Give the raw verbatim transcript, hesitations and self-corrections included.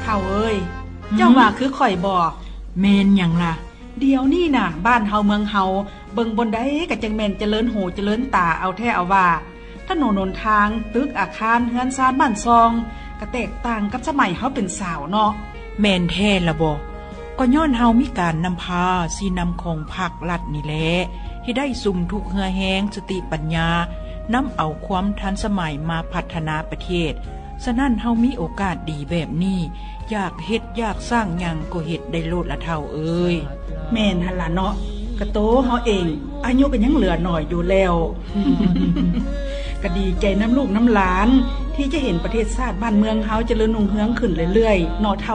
เฒ่าเอ้ยเจ้าว่าคือข่อยบ่แม่นหยังล่ะเดี๋ยวนี้น่ะบ้านเฮาเมืองเฮาเบิ่งบนใดก็จังแม่นเจริญหูเจริญตาเอาแท้เอาว่าถนนหนทางตึกอาคารเฮือนซ่านบ้านซองก็แตกต่างกับสมัยเฮาเป็นสาวเนาะแม่นแท้ล่ะบ่ก็ย้อนเฮามีการนำพาสีนำของภาครัฐนี่แหละที่ได้ซุ่มทุกเหือแฮงสติปัญญานำเอาความทันสมัยมาพัฒนาประเทศฉะนั้นเฮามีโอกาสดีแบบนี้อยากเฮ็ดอยากสร้างหยังก็เฮ็ดได้โลดละเท่าเอ้ยแม่นหั่นล่ะเนาะกะโตเฮาเองอายุก็ยังเหลือหน่อยอยู่แล้ว ก็ดีใจน้ำลูกน้ำหลานที่จะเห็นประเทศชาติบ้านเมืองเฮาเจริญรุ่งเรืองขึ้นเรื่อยๆเนาะเฒ่า